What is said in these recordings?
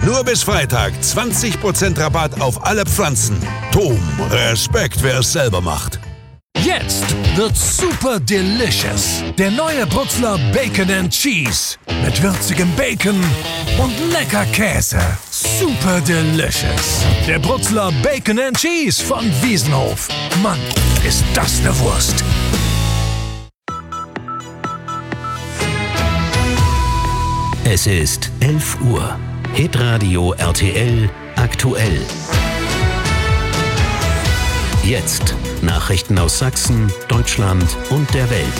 Nur bis Freitag 20% Rabatt auf alle Pflanzen. Tom, Respekt, wer es selber macht. Jetzt wird's super delicious. Der neue Brutzler Bacon and Cheese. Mit würzigem Bacon und lecker Käse. Super delicious. Der Brutzler Bacon and Cheese von Wiesenhof. Mann, ist das eine Wurst. Es ist 11 Uhr. Hitradio RTL aktuell. Jetzt Nachrichten aus Sachsen, Deutschland und der Welt.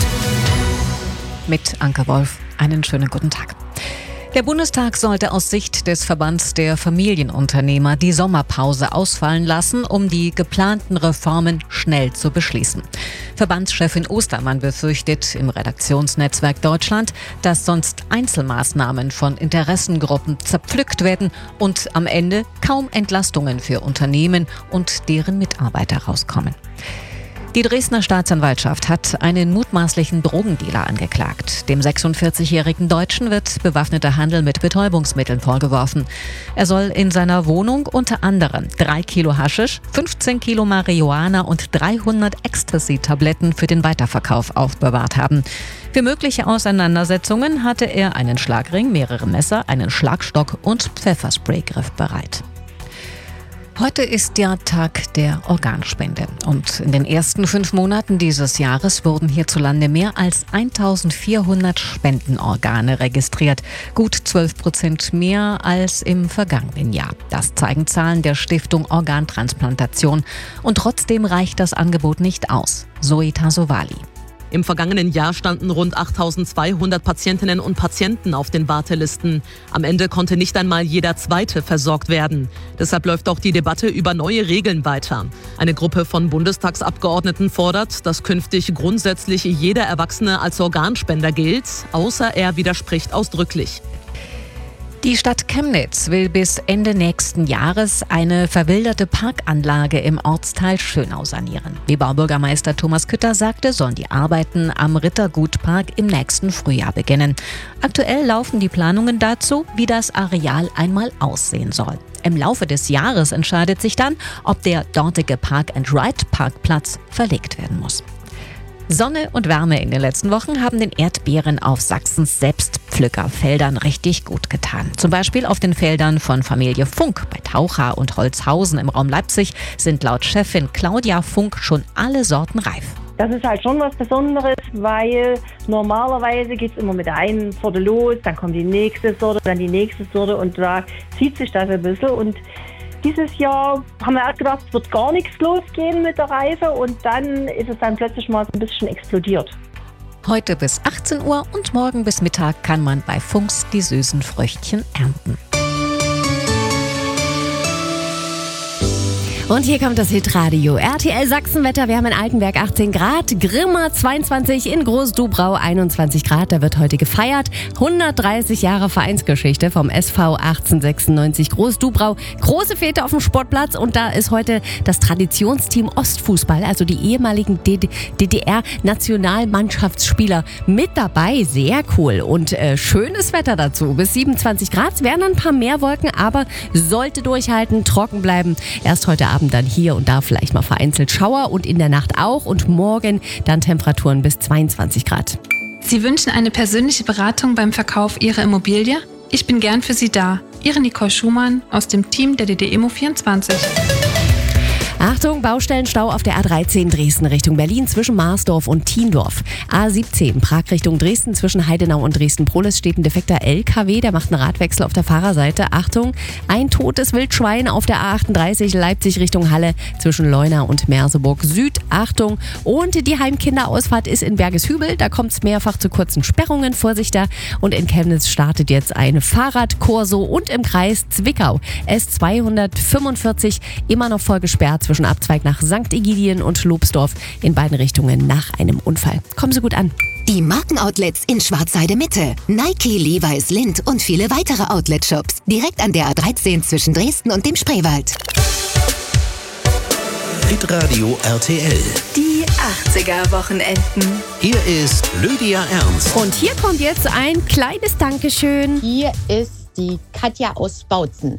Mit Anke Wolf. Einen schönen guten Tag. Der Bundestag sollte aus Sicht des Verbands der Familienunternehmer die Sommerpause ausfallen lassen, um die geplanten Reformen schnell zu beschließen. Verbandschefin Ostermann befürchtet im Redaktionsnetzwerk Deutschland, dass sonst Einzelmaßnahmen von Interessengruppen zerpflückt werden und am Ende kaum Entlastungen für Unternehmen und deren Mitarbeiter rauskommen. Die Dresdner Staatsanwaltschaft hat einen mutmaßlichen Drogendealer angeklagt. Dem 46-jährigen Deutschen wird bewaffneter Handel mit Betäubungsmitteln vorgeworfen. Er soll in seiner Wohnung unter anderem 3 Kilo Haschisch, 15 Kilo Marihuana und 300 Ecstasy-Tabletten für den Weiterverkauf aufbewahrt haben. Für mögliche Auseinandersetzungen hatte er einen Schlagring, mehrere Messer, einen Schlagstock und Pfefferspray griffbereit. Heute ist ja Tag der Organspende und in den ersten 5 Monaten dieses Jahres wurden hierzulande mehr als 1400 Spendenorgane registriert. Gut 12% mehr als im vergangenen Jahr. Das zeigen Zahlen der Stiftung Organtransplantation. Und trotzdem reicht das Angebot nicht aus. Zoe Tasovali. Im vergangenen Jahr standen rund 8.200 Patientinnen und Patienten auf den Wartelisten. Am Ende konnte nicht einmal jeder Zweite versorgt werden. Deshalb läuft auch die Debatte über neue Regeln weiter. Eine Gruppe von Bundestagsabgeordneten fordert, dass künftig grundsätzlich jeder Erwachsene als Organspender gilt, außer er widerspricht ausdrücklich. Die Stadt Chemnitz will bis Ende nächsten Jahres eine verwilderte Parkanlage im Ortsteil Schönau sanieren. Wie Baubürgermeister Thomas Kütter sagte, sollen die Arbeiten am Rittergutpark im nächsten Frühjahr beginnen. Aktuell laufen die Planungen dazu, wie das Areal einmal aussehen soll. Im Laufe des Jahres entscheidet sich dann, ob der dortige Park-and-Ride-Parkplatz verlegt werden muss. Sonne und Wärme in den letzten Wochen haben den Erdbeeren auf Sachsens Selbstpflückerfeldern richtig gut getan. Zum Beispiel auf den Feldern von Familie Funk bei Taucha und Holzhausen im Raum Leipzig sind laut Chefin Claudia Funk schon alle Sorten reif. Das ist halt schon was Besonderes, weil normalerweise geht es immer mit der einen Sorte los, dann kommt die nächste Sorte, dann die nächste Sorte und da zieht sich das ein bisschen. Und dieses Jahr haben wir auch gedacht, es wird gar nichts losgehen mit der Reife und dann ist es dann plötzlich mal so ein bisschen explodiert. Heute bis 18 Uhr und morgen bis Mittag kann man bei Funks die süßen Früchtchen ernten. Und hier kommt das Hitradio. RTL Sachsenwetter, wir haben in Altenberg 18 Grad, Grimma 22, in Großdubrau 21 Grad. Da wird heute gefeiert. 130 Jahre Vereinsgeschichte vom SV 1896 Großdubrau. Große Fete auf dem Sportplatz und da ist heute das Traditionsteam Ostfußball, also die ehemaligen DDR-Nationalmannschaftsspieler mit dabei. Sehr cool und schönes Wetter dazu. Bis 27 Grad, es werden ein paar mehr Wolken, aber sollte durchhalten, trocken bleiben. Erst heute Abend dann hier und da vielleicht mal vereinzelt Schauer und in der Nacht auch und morgen dann Temperaturen bis 22 Grad. Sie wünschen eine persönliche Beratung beim Verkauf Ihrer Immobilie? Ich bin gern für Sie da. Ihre Nicole Schumann aus dem Team der DDEMO24. Achtung, Baustellenstau auf der A13 Dresden Richtung Berlin zwischen Marsdorf und Thiendorf. A17 Prag Richtung Dresden zwischen Heidenau und Dresden-Prohlis steht ein defekter LKW, der macht einen Radwechsel auf der Fahrerseite. Achtung, ein totes Wildschwein auf der A38 Leipzig Richtung Halle zwischen Leuna und Merseburg Süd. Achtung, und die Heimkinderausfahrt ist in Bergeshübel, da kommt es mehrfach zu kurzen Sperrungen, Vorsicht da. Und in Chemnitz startet jetzt ein Fahrradkorso und im Kreis Zwickau S245 immer noch voll gesperrt zwischen Abzweig nach St. Egidien und Lobsdorf in beiden Richtungen nach einem Unfall. Kommen Sie gut an. Die Markenoutlets in Schwarzheide Mitte. Nike, Levi's, Lindt und viele weitere Outlet-Shops. Direkt an der A13 zwischen Dresden und dem Spreewald. Hitradio RTL. Die 80er-Wochenenden. Hier ist Lydia Ernst. Und hier kommt jetzt ein kleines Dankeschön. Hier ist die Katja aus Bautzen.